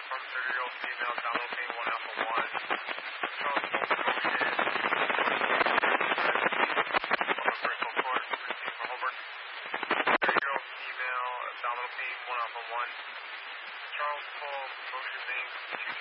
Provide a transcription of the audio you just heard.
from 30-year-old female, abdominal pain, 1 Alpha 1. Charles Polk motion, peripheral cord, routine for Holbrook. 30-year-old female, abdominal pain, 1 Alpha 1. Charles Polk motion link,